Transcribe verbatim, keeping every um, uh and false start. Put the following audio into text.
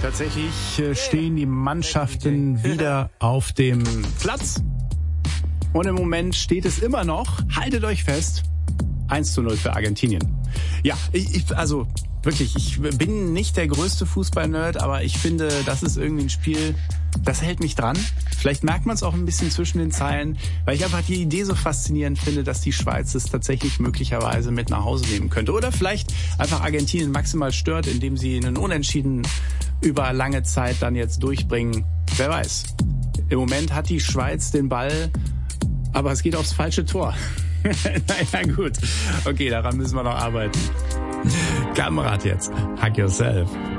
Tatsächlich äh, stehen die Mannschaften wieder auf dem Platz. Und im Moment steht es immer noch, haltet euch fest, eins zu null für Argentinien. Ja, ich, ich, also wirklich, ich bin nicht der größte Fußball-Nerd, aber ich finde, das ist irgendwie ein Spiel, das hält mich dran. Vielleicht merkt man es auch ein bisschen zwischen den Zeilen, weil ich einfach die Idee so faszinierend finde, dass die Schweiz es tatsächlich möglicherweise mit nach Hause nehmen könnte. Oder vielleicht einfach Argentinien maximal stört, indem sie einen Unentschieden über lange Zeit dann jetzt durchbringen. Wer weiß. Im Moment hat die Schweiz den Ball, aber es geht aufs falsche Tor. Naja, gut. Okay, daran müssen wir noch arbeiten. Kamerad jetzt. Hack yourself.